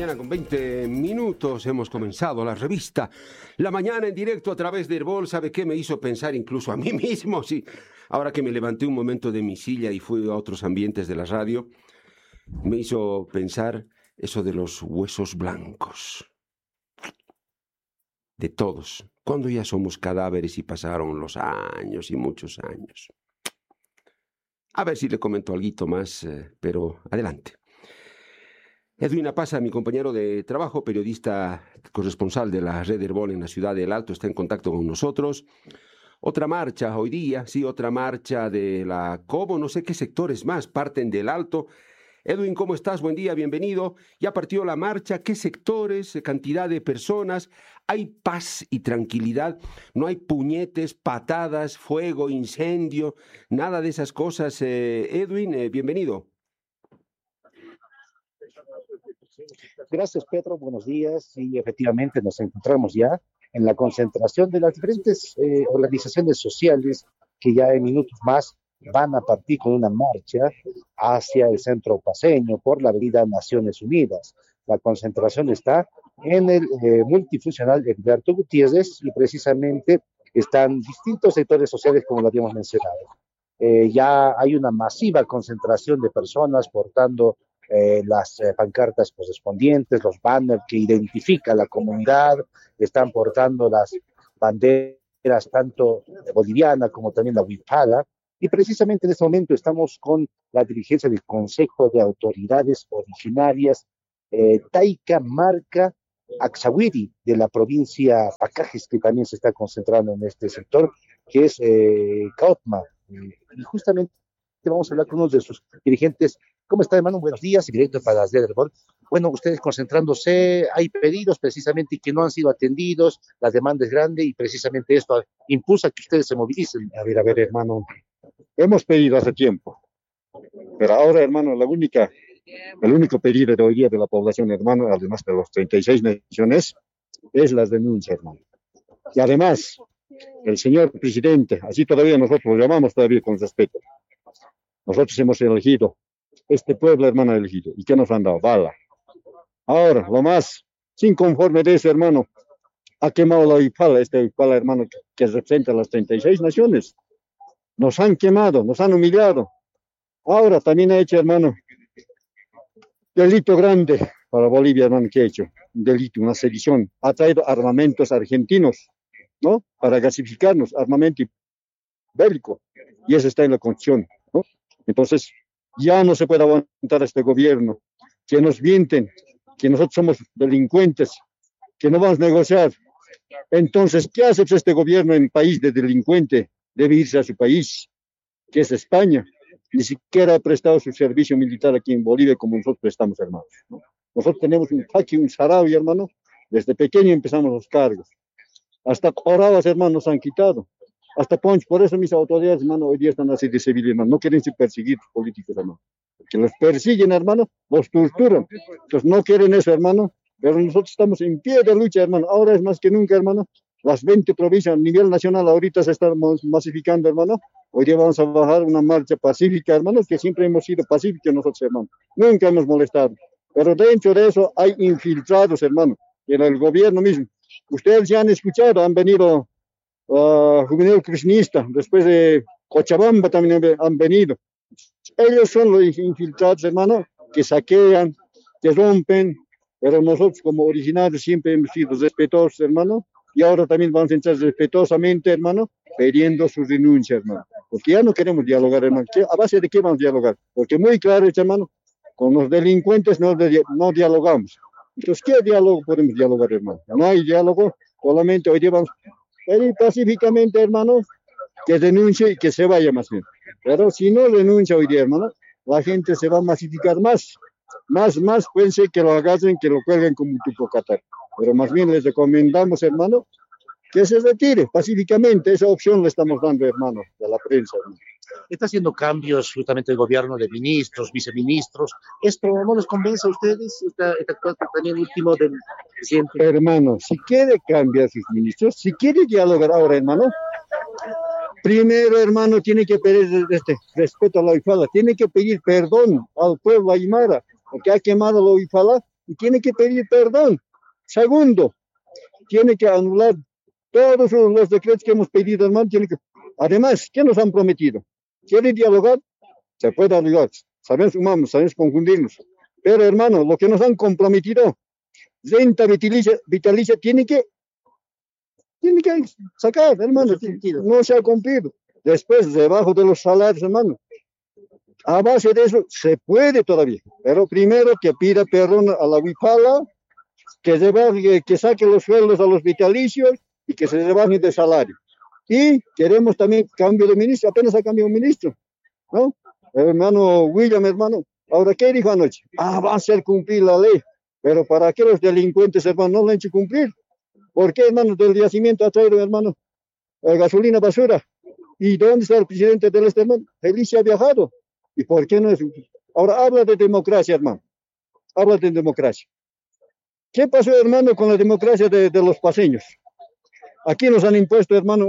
mañana con 20 minutos hemos comenzado la revista La Mañana en directo a través de Herbol. ¿Sabe qué me hizo pensar incluso a mí mismo? Sí, ahora que me levanté un momento de mi silla y fui a otros ambientes de la radio, me hizo pensar eso de los huesos blancos. De todos, cuando ya somos cadáveres y pasaron los años y muchos años. A ver si le comento algo más, pero adelante. Edwin Apaza, mi compañero de trabajo, periodista corresponsal de la red Herbol en la ciudad del Alto, está en contacto con nosotros. Otra marcha hoy día, sí, otra marcha de la Cobo, no sé qué sectores más parten del Alto. Edwin, ¿cómo estás? Buen día, bienvenido. Ya partió la marcha, ¿qué sectores, cantidad de personas? ¿Hay paz y tranquilidad? ¿No hay puñetes, patadas, fuego, incendio, nada de esas cosas? Edwin, bienvenido. Gracias, Pedro. Buenos días. Y efectivamente nos encontramos ya en la concentración de las diferentes organizaciones sociales que ya en minutos más van a partir con una marcha hacia el centro paceño por la avenida Naciones Unidas. La concentración está en el multifuncional Edgardo Gutiérrez y precisamente están distintos sectores sociales como lo habíamos mencionado. Ya hay una masiva concentración de personas portando las pancartas correspondientes, los banners que identifican la comunidad, están portando las banderas tanto boliviana como también la huipala, y precisamente en este momento estamos con la dirigencia del Consejo de Autoridades Originarias Taica Marca Axawiri de la provincia Pacajes, que también se está concentrando en este sector, que es Caotma. Y justamente vamos a hablar con uno de sus dirigentes. ¿Cómo está, hermano? Buenos días, directo para las Herbol. Bueno, ustedes concentrándose, hay pedidos precisamente que no han sido atendidos, la demanda es grande y precisamente esto impulsa que ustedes se movilicen. A ver, hermano, hemos pedido hace tiempo, pero ahora, hermano, el único pedido de hoy día de la población, hermano, además de los 36 naciones, es las denuncias, hermano. Y además, el señor presidente, así todavía nosotros lo llamamos todavía con respeto. Nosotros hemos elegido, este pueblo, hermano, ha elegido. ¿Y qué nos han dado? Bala. Ahora, lo más inconforme de eso, hermano, ha quemado la huipala, hermano, que representa a las 36 naciones. Nos han quemado, nos han humillado. Ahora también ha hecho, hermano, delito grande para Bolivia, hermano, que ha hecho. Un delito, una sedición. Ha traído armamentos argentinos, ¿no? Para gasificarnos, armamento bélico. Y eso está en la Constitución, ¿no? Entonces, ya no se puede aguantar este gobierno, que nos mienten, que nosotros somos delincuentes, que no vamos a negociar. Entonces, ¿qué hace este gobierno en país de delincuente? Debe irse a su país, que es España. Ni siquiera ha prestado su servicio militar aquí en Bolivia como nosotros prestamos, hermanos, ¿no? Nosotros tenemos un taqui, un sarawi, hermano. Desde pequeño empezamos los cargos. Hasta coradas, hermanos, nos han quitado. Hasta Ponch, por eso mis autoridades, hermano, hoy día están así de civil, hermano. No quieren perseguir políticos, hermano. Que los persiguen, hermano, los torturan. Entonces no quieren eso, hermano. Pero nosotros estamos en pie de lucha, hermano. Ahora es más que nunca, hermano. Las 20 provincias a nivel nacional ahorita se están masificando, hermano. Hoy día vamos a bajar una marcha pacífica, hermano, que siempre hemos sido pacíficos nosotros, hermano. Nunca hemos molestado. Pero dentro de eso hay infiltrados, hermano, en el gobierno mismo. Ustedes ya han escuchado, han venido Juvenil Krishnista, después de Cochabamba también han venido. Ellos son los infiltrados, hermano, que saquean, que rompen, pero nosotros como originarios siempre hemos sido respetuosos, hermano, y ahora también vamos a entrar respetuosamente, hermano, pidiendo su renuncia, hermano, porque ya no queremos dialogar, hermano. ¿A base de qué vamos a dialogar? Porque muy claro, hermano, con los delincuentes no dialogamos. Entonces, ¿qué diálogo podemos dialogar, hermano? No hay diálogo, solamente hoy día vamos a pedir pacíficamente, hermano, que denuncie y que se vaya más bien. Pero si no renuncia hoy día, hermano, la gente se va a masificar más, puede ser que lo agarren, que lo cuelguen como un tipo catar. Pero más bien les recomendamos, hermano, que se retire pacíficamente. Esa opción le estamos dando, hermano, a la prensa, hermano. Está haciendo cambios justamente el gobierno de ministros, viceministros. ¿Esto no les convence a ustedes? Esta también último del presidente. Hermano, si quiere cambiar sus ministros, si quiere dialogar ahora, hermano, primero, hermano, tiene que pedir respeto a la huipala, tiene que pedir perdón al pueblo aymara, porque ha quemado la huipala y tiene que pedir perdón. Segundo, tiene que anular todos los decretos que hemos pedido, hermano. Además, ¿qué nos han prometido? ¿Quiere dialogar? Se puede dialogar. Sabemos humanos, sabemos confundirnos. Pero, hermano, lo que nos han comprometido, renta vitalicia tiene que sacar, hermano. No se ha cumplido. Después, debajo de los salarios, hermano. A base de eso, se puede todavía. Pero primero que pida perdón a la Huipala, que saque los sueldos a los vitalicios y que se rebajen de salario. Y queremos también cambio de ministro, apenas ha cambiado un ministro, ¿no? Hermano William, hermano, ¿ahora qué dijo anoche? Va a hacer cumplir la ley, pero ¿para qué los delincuentes, hermano, no la han hecho cumplir? ¿Por qué, hermano, del yacimiento ha traído, hermano, gasolina basura? ¿Y dónde está el presidente del este, hermano? Felicia ha viajado. ¿Y por qué no es? Ahora habla de democracia, hermano, habla de democracia. ¿Qué pasó, hermano, con la democracia de los paseños? Aquí nos han impuesto, hermano,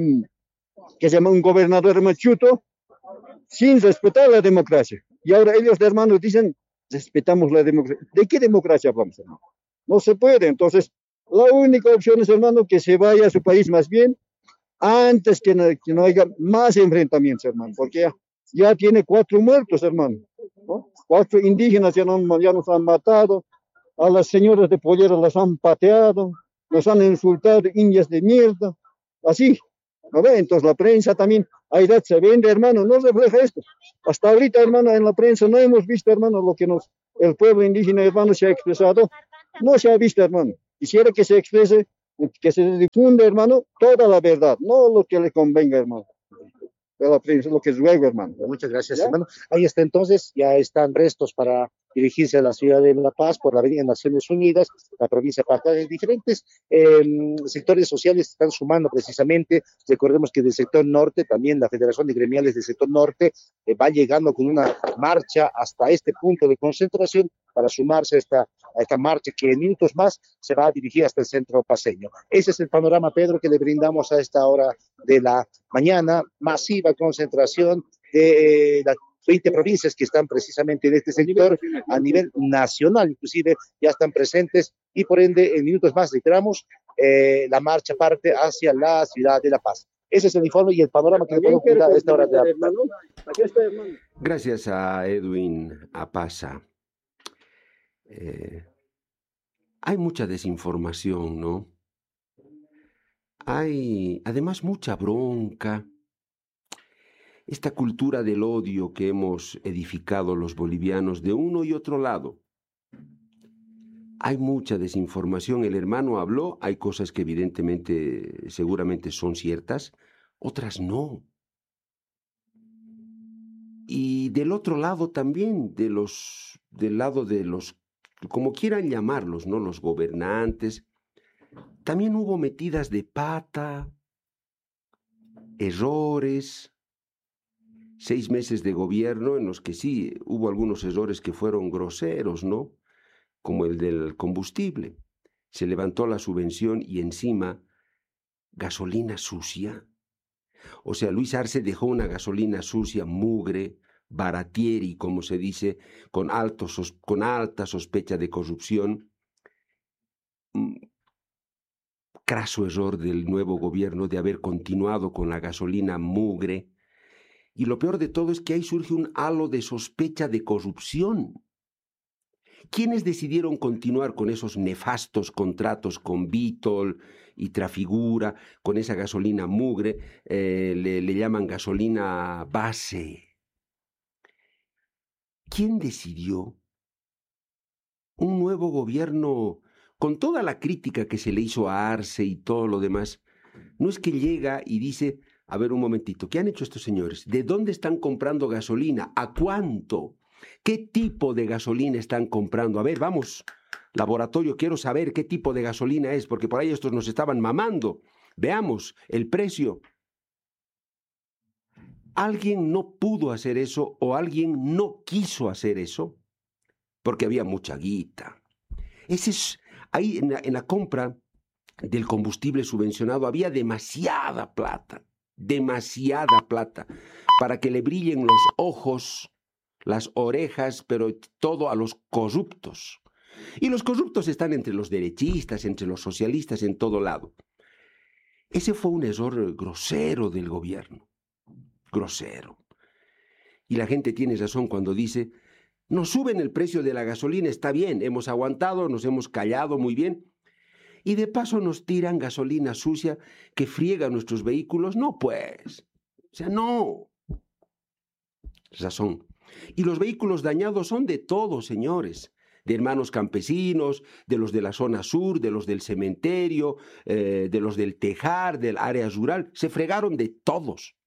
que se llama un gobernador machuto, sin respetar la democracia. Y ahora ellos, hermano, dicen, respetamos la democracia. ¿De qué democracia hablamos, hermano? No se puede. Entonces, la única opción es, hermano, que se vaya a su país más bien, antes que no haya más enfrentamientos, hermano, porque ya tiene 4 muertos, hermano, ¿no? 4 indígenas ya nos han matado. A las señoras de pollera las han pateado, nos han insultado, indias de mierda, así, ¿no ve? Entonces la prensa también, Aidad se vende, hermano, no refleja esto. Hasta ahorita, hermano, en la prensa no hemos visto, hermano, lo que el pueblo indígena, hermano, se ha expresado, no se ha visto, hermano. Quisiera que se exprese, que se difunda, hermano, toda la verdad, no lo que le convenga, hermano. De la prensa, lo que es luego, hermano. Muchas gracias, ¿Ya? hermano. Ahí está entonces, ya están restos para dirigirse a la ciudad de La Paz por la Avenida Naciones Unidas, la provincia de Pacaca. Diferentes sectores sociales están sumando precisamente. Recordemos que del sector norte, también la Federación de Gremiales del sector norte va llegando con una marcha hasta este punto de concentración para sumarse a esta marcha que en minutos más se va a dirigir hasta el centro paseño. Ese es el panorama, Pedro, que le brindamos a esta hora de la mañana. Masiva concentración de las 20 provincias que están precisamente en este sector, a nivel nacional inclusive, ya están presentes y por ende en minutos más reiteramos, la marcha parte hacia la ciudad de La Paz. Ese es el informe y el panorama que le podemos brindar a esta hora de la mañana. Gracias a Edwin Apasa. Hay mucha desinformación, ¿no? Hay además mucha bronca. Esta cultura del odio que hemos edificado los bolivianos de uno y otro lado. Hay mucha desinformación. El hermano habló, hay cosas que evidentemente, seguramente son ciertas, otras no. Y del otro lado también, del lado de los, como quieran llamarlos, ¿no? Los gobernantes, también hubo metidas de pata, errores. 6 meses de gobierno en los que sí hubo algunos errores que fueron groseros, ¿no? Como el del combustible. Se levantó la subvención y encima gasolina sucia. O sea, Luis Arce dejó una gasolina sucia, mugre, baratieri, como se dice, con alta sospecha de corrupción. Craso error del nuevo gobierno de haber continuado con la gasolina mugre. Y lo peor de todo es que ahí surge un halo de sospecha de corrupción. ¿Quiénes decidieron continuar con esos nefastos contratos con Vitol y Trafigura, con esa gasolina mugre? Le llaman gasolina base. ¿Quién decidió? Un nuevo gobierno, con toda la crítica que se le hizo a Arce y todo lo demás, no es que llega y dice... A ver, un momentito, ¿qué han hecho estos señores? ¿De dónde están comprando gasolina? ¿A cuánto? ¿Qué tipo de gasolina están comprando? A ver, vamos, laboratorio, quiero saber qué tipo de gasolina es, porque por ahí estos nos estaban mamando. Veamos el precio. ¿Alguien no pudo hacer eso o alguien no quiso hacer eso? Porque había mucha guita. Ahí en la compra del combustible subvencionado había demasiada plata para que le brillen los ojos, las orejas, pero todo a los corruptos. Y los corruptos están entre los derechistas, entre los socialistas, en todo lado. Ese fue un error grosero del gobierno. Grosero. Y la gente tiene razón cuando dice, nos suben el precio de la gasolina, está bien, hemos aguantado, nos hemos callado muy bien. Y de paso nos tiran gasolina sucia que friega nuestros vehículos. No, pues. O sea, no. Razón. Y los vehículos dañados son de todos, señores. De hermanos campesinos, de los de la zona sur, de los del cementerio, de los del tejar, del área rural. Se fregaron de todos.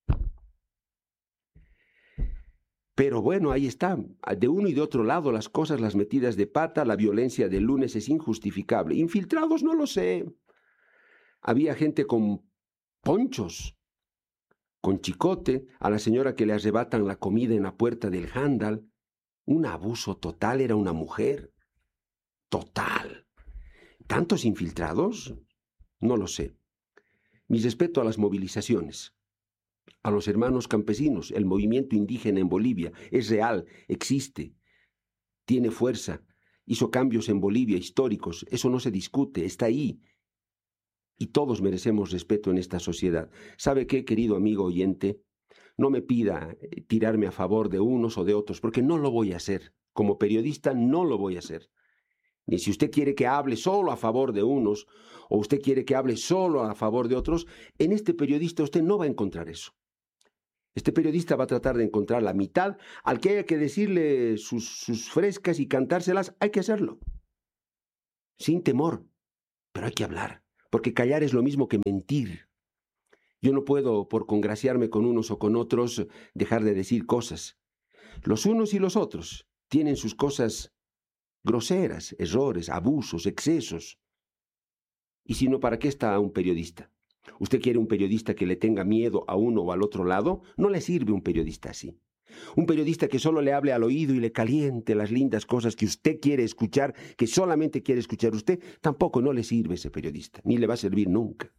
Pero bueno, ahí está. De uno y de otro lado, las cosas, las metidas de pata, la violencia del lunes es injustificable. Infiltrados, no lo sé. Había gente con ponchos, con chicote, a la señora que le arrebatan la comida en la puerta del Handal. Un abuso total, era una mujer. Total. ¿Tantos infiltrados? No lo sé. Mi respeto a las movilizaciones. A los hermanos campesinos, el movimiento indígena en Bolivia es real, existe, tiene fuerza, hizo cambios en Bolivia históricos, eso no se discute, está ahí. Y todos merecemos respeto en esta sociedad. ¿Sabe qué, querido amigo oyente? No me pida tirarme a favor de unos o de otros, porque no lo voy a hacer. Como periodista no lo voy a hacer. Ni si usted quiere que hable solo a favor de unos, o usted quiere que hable solo a favor de otros, en este periodista usted no va a encontrar eso. Este periodista va a tratar de encontrar la mitad. Al que haya que decirle sus frescas y cantárselas, hay que hacerlo. Sin temor, pero hay que hablar, porque callar es lo mismo que mentir. Yo no puedo, por congraciarme con unos o con otros, dejar de decir cosas. Los unos y los otros tienen sus cosas groseras, errores, abusos, excesos. Y si no, ¿para qué está un periodista? ¿Usted quiere un periodista que le tenga miedo a uno o al otro lado? No le sirve un periodista así. Un periodista que solo le hable al oído y le caliente las lindas cosas que usted quiere escuchar, que solamente quiere escuchar usted, tampoco no le sirve ese periodista, ni le va a servir nunca.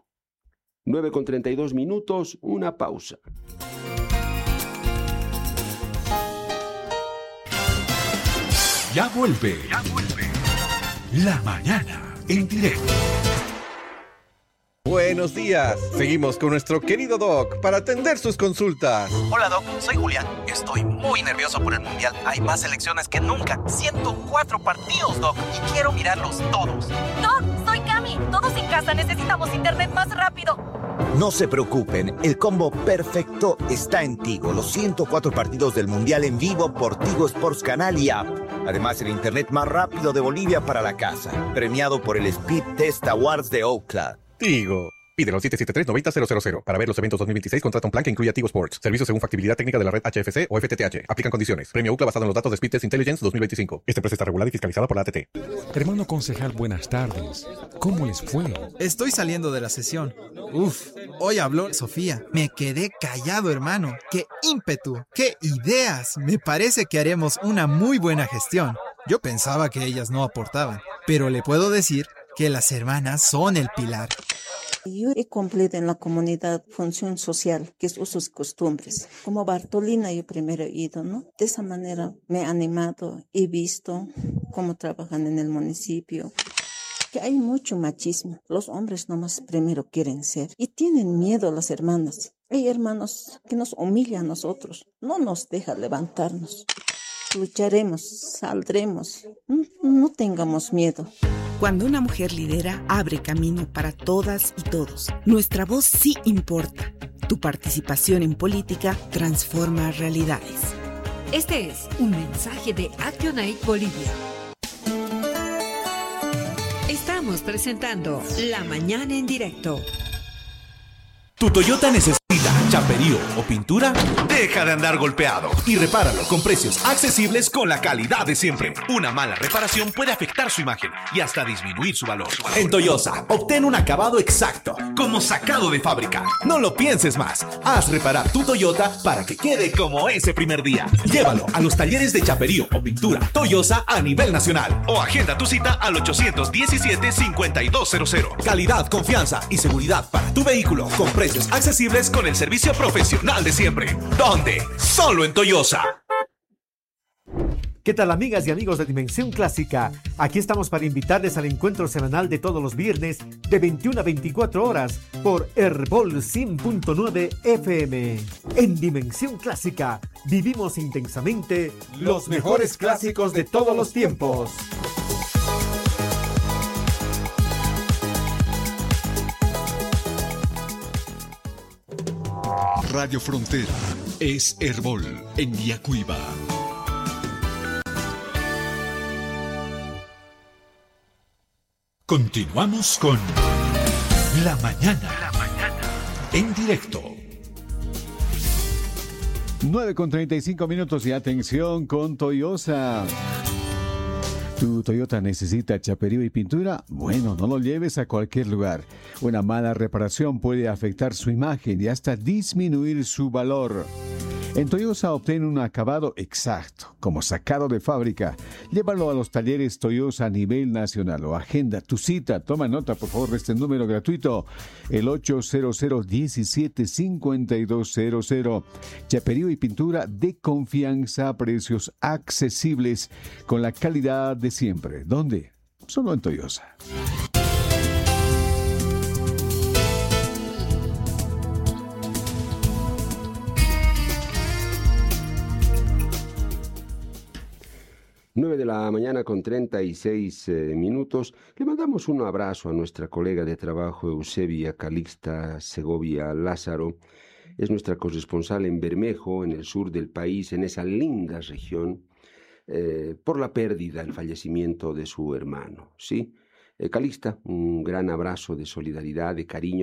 9:32, una pausa. Ya vuelve. La mañana en directo. Buenos días. Seguimos con nuestro querido Doc para atender sus consultas. Hola Doc, soy Julián. Estoy muy nervioso por el Mundial. Hay más selecciones que nunca. 104 partidos, Doc, y quiero mirarlos todos. Doc, soy Cami. Todos en casa necesitamos internet más rápido. No se preocupen, el combo perfecto está en Tigo. Los 104 partidos del Mundial en vivo por Tigo Sports Canal y App. Además, el internet más rápido de Bolivia para la casa. Premiado por el Speed Test Awards de Ookla. Tigo. Pídelo al 773-90-000. Para ver los eventos 2026, contrata un plan que incluya Tigo Sports. Servicios según factibilidad técnica de la red HFC o FTTH. Aplican condiciones. Premio UCLA basado en los datos de Speed Test Intelligence 2025. Esta empresa está regulada y fiscalizada por la ATT. Hermano concejal, buenas tardes. ¿Cómo les fue? Estoy saliendo de la sesión. Hoy habló Sofía. Me quedé callado, hermano. ¡Qué ímpetu! ¡Qué ideas! Me parece que haremos una muy buena gestión. Yo pensaba que ellas no aportaban, pero le puedo decir que las hermanas son el pilar. Yo he cumplido en la comunidad función social, que es usos y costumbres. Como Bartolina yo primero he ido, ¿no? De esa manera me he animado, he visto cómo trabajan en el municipio. Que hay mucho machismo. Los hombres nomás primero quieren ser y tienen miedo a las hermanas. Hay hermanos que nos humillan a nosotros, no nos dejan levantarnos. Lucharemos, saldremos, no tengamos miedo. Cuando una mujer lidera, abre camino para todas y todos. Nuestra voz sí importa. Tu participación en política transforma realidades. Este es un mensaje de ActionAid Bolivia. Estamos presentando La Mañana en Directo. ¿Tu Toyota necesita chaperío o pintura? Deja de andar golpeado y repáralo con precios accesibles con la calidad de siempre. Una mala reparación puede afectar su imagen y hasta disminuir su valor. En Toyosa, obtén un acabado exacto, como sacado de fábrica. No lo pienses más. Haz reparar tu Toyota para que quede como ese primer día. Llévalo a los talleres de chaperío o pintura Toyosa a nivel nacional o agenda tu cita al 817-5200. Calidad, confianza y seguridad para tu vehículo con precios accesibles con el servicio profesional de siempre. ¿Dónde? Solo en Toyosa. ¿Qué tal, amigas y amigos de Dimensión Clásica? Aquí estamos para invitarles al encuentro semanal de todos los viernes de 21 a 24 horas por Herbol 100.9 FM. En Dimensión Clásica vivimos intensamente los mejores clásicos de todos los tiempos. Radio Frontera es Herbol en Yacuiba. Continuamos con La Mañana. En directo. 9:35 y atención con Toyosa. ¿Tu Toyota necesita chaperío y pintura? Bueno, no lo lleves a cualquier lugar. Una mala reparación puede afectar su imagen y hasta disminuir su valor. En Toyosa obtén un acabado exacto, como sacado de fábrica. Llévalo a los talleres Toyosa a nivel nacional o agenda tu cita. Toma nota, por favor, de este número gratuito, el 800-17-5200. Chaperío y pintura de confianza a precios accesibles con la calidad de siempre. ¿Dónde? Solo en Toyosa. Nueve de la mañana con 36 minutos. Le mandamos un abrazo a nuestra colega de trabajo Eusebia Calixta Segovia Lázaro. Es nuestra corresponsal en Bermejo, en el sur del país, en esa linda región, por la pérdida, el fallecimiento de su hermano. ¿Sí? Calixta, un gran abrazo de solidaridad, de cariño,